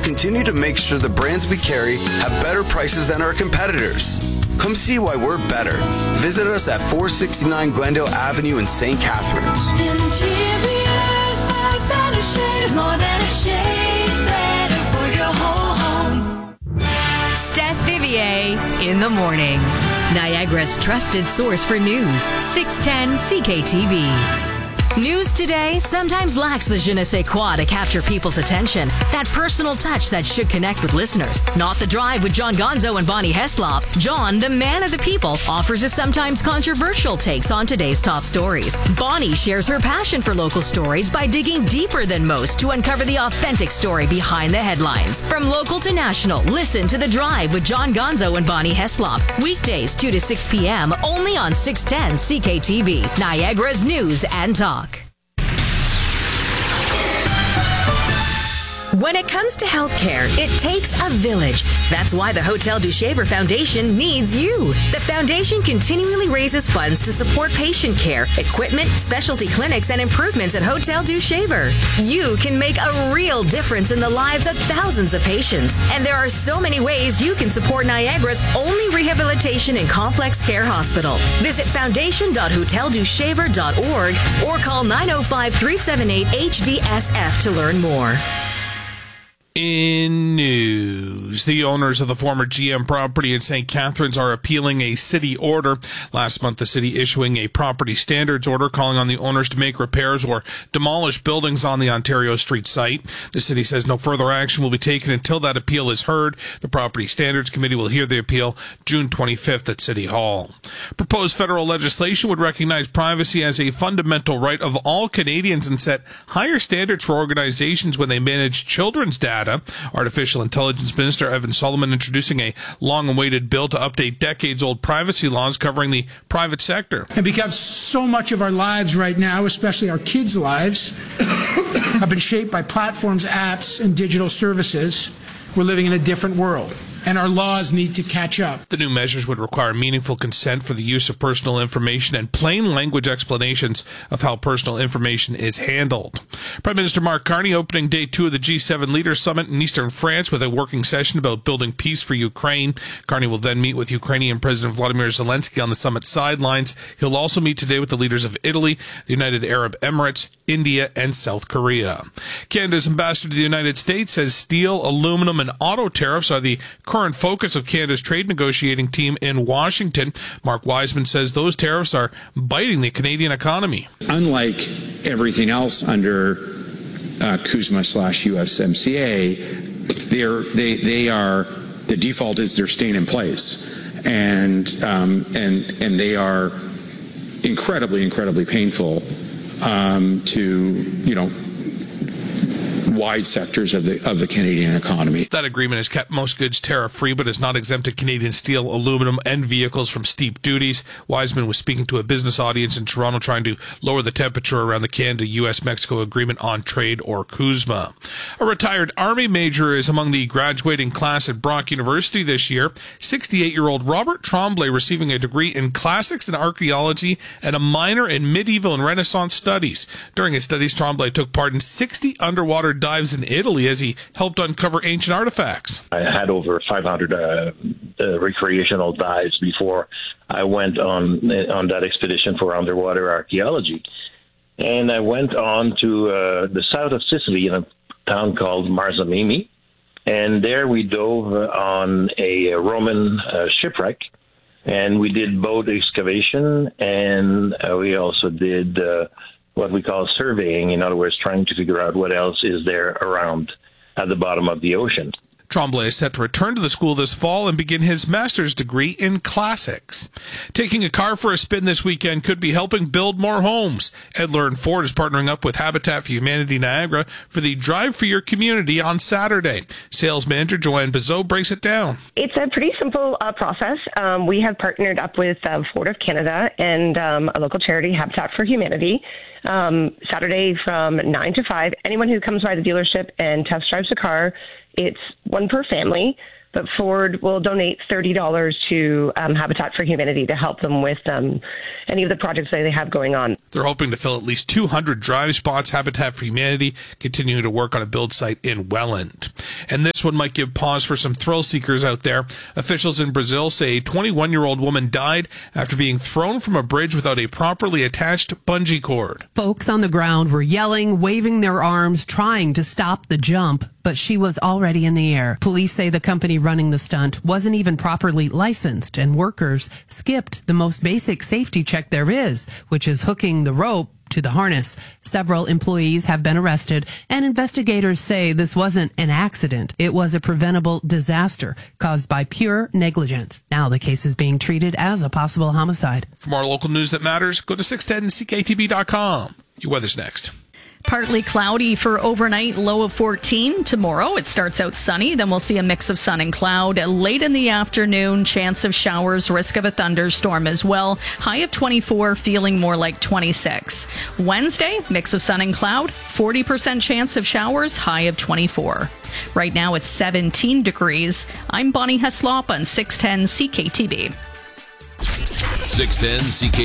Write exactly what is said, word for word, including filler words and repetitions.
we'll continue to make sure the brands we carry have better prices than our competitors. Come see why we're better. Visit us at four sixty-nine Glendale Avenue in Saint Catharines. Interiors by Better Shade, more than a shade, better for your whole home. Steph Vivier in the morning. Niagara's trusted source for news, six ten C K T V. News today sometimes lacks the je ne sais quoi to capture people's attention. That personal touch that should connect with listeners. Not The Drive with John Gonzo and Bonnie Heslop. John, the man of the people, offers his sometimes controversial takes on today's top stories. Bonnie shares her passion for local stories by digging deeper than most to uncover the authentic story behind the headlines. From local to national, listen to The Drive with John Gonzo and Bonnie Heslop. Weekdays two to six p.m. only on six ten C K T V. Niagara's news and talk. When it comes to healthcare, it takes a village. That's why the Hotel du Shaver Foundation needs you. The foundation continually raises funds to support patient care, equipment, specialty clinics, and improvements at Hotel du Shaver. You can make a real difference in the lives of thousands of patients. And there are so many ways you can support Niagara's only rehabilitation and complex care hospital. Visit foundation dot hotel du shaver dot org or call nine oh five, three seven eight, H D S F to learn more. In news, the owners of the former G M property in Saint Catharines are appealing a city order. Last month, the city issuing a property standards order calling on the owners to make repairs or demolish buildings on the Ontario Street site. The city says no further action will be taken until that appeal is heard. The Property Standards Committee will hear the appeal June twenty-fifth at City Hall. Proposed federal legislation would recognize privacy as a fundamental right of all Canadians and set higher standards for organizations when they manage children's data. Artificial Intelligence Minister Evan Solomon introducing a long-awaited bill to update decades-old privacy laws covering the private sector. And because so much of our lives right now, especially our kids' lives, have been shaped by platforms, apps, and digital services, we're living in a different world, and our laws need to catch up. The new measures would require meaningful consent for the use of personal information and plain language explanations of how personal information is handled. Prime Minister Mark Carney opening day two of the G seven Leaders Summit in eastern France with a working session about building peace for Ukraine. Carney will then meet with Ukrainian President Vladimir Zelensky on the summit sidelines. He'll also meet today with the leaders of Italy, the United Arab Emirates, India, and South Korea. Canada's ambassador to the United States says steel, aluminum, and auto tariffs are the current focus of Canada's trade negotiating team in Washington. Mark Wiseman says those tariffs are biting the Canadian economy. Unlike everything else under uh, CUSMA slash U S M C A, they're, they they are the default is they're staying in place, and um, and and they are incredibly incredibly painful um, to you know. wide sectors of the of the Canadian economy. That agreement has kept most goods tariff-free, but has not exempted Canadian steel, aluminum, and vehicles from steep duties. Wiseman was speaking to a business audience in Toronto trying to lower the temperature around the Canada-U S Mexico Agreement on Trade, or CUSMA. A retired Army major is among the graduating class at Brock University this year. sixty-eight-year-old Robert Tremblay receiving a degree in classics and archaeology and a minor in medieval and Renaissance studies. During his studies, Tremblay took part in sixty underwater dives in Italy as he helped uncover ancient artifacts. I had over five hundred uh, uh, recreational dives before I went on on that expedition for underwater archaeology. And I went on to uh, the south of Sicily in a town called Marzamemi. And there we dove on a Roman uh, shipwreck. And we did boat excavation, and uh, we also did uh, what we call surveying, in other words, trying to figure out what else is there around at the bottom of the ocean. Tremblay is set to return to the school this fall and begin his master's degree in classics. Taking a car for a spin this weekend could be helping build more homes. Edler and Ford is partnering up with Habitat for Humanity Niagara for the Drive for Your Community on Saturday. Sales manager Joanne Bizot breaks it down. It's a pretty simple uh, process. Um, we have partnered up with uh, Ford of Canada and um, a local charity, Habitat for Humanity. Um, Saturday from nine to five, anyone who comes by the dealership and test drives a car, it's one per family, but Ford will donate thirty dollars to um, Habitat for Humanity to help them with um, any of the projects that they have going on. They're hoping to fill at least two hundred drive spots. Habitat for Humanity continuing to work on a build site in Welland. And this this one might give pause for some thrill seekers out there. Officials in Brazil say a twenty-one-year-old woman died after being thrown from a bridge without a properly attached bungee cord. Folks on the ground were yelling, waving their arms, trying to stop the jump, but she was already in the air. Police say the company running the stunt wasn't even properly licensed, and workers skipped the most basic safety check there is, which is hooking the rope to the harness. Several employees have been arrested, and investigators say this wasn't an accident. It was a preventable disaster caused by pure negligence. Now the case is being treated as a possible homicide. For more local news that matters, go to six ten C K T B dot com. Your weather's next. Partly cloudy for overnight, low of fourteen. Tomorrow, it starts out sunny. Then we'll see a mix of sun and cloud. Late in the afternoon, chance of showers, risk of a thunderstorm as well. High of twenty-four, feeling more like twenty-six. Wednesday, mix of sun and cloud. forty percent chance of showers, high of twenty-four. Right now, it's seventeen degrees. I'm Bonnie Heslop on six ten C K T B. six ten C K